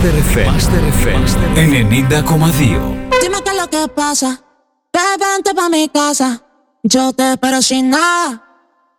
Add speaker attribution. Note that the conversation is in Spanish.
Speaker 1: Master FM 90,2.
Speaker 2: Dime qué es lo que pasa. Vente pa' mi casa. Yo te espero sin nada.